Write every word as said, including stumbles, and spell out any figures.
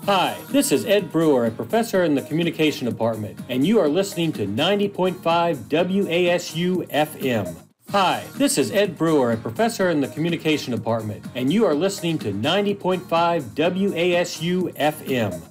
Hi, this is Ed Brewer, a professor in the Communication Department, and you are listening to ninety point five W A S U F M. Hi, this is Ed Brewer, a professor in the Communication Department, and you are listening to ninety point five W A S U F M.